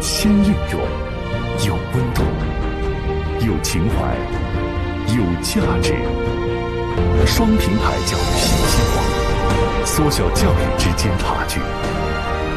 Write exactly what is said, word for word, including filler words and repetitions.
新应用，有温度，有情怀，有价值。双平台教育信息化，缩小教育之间差距。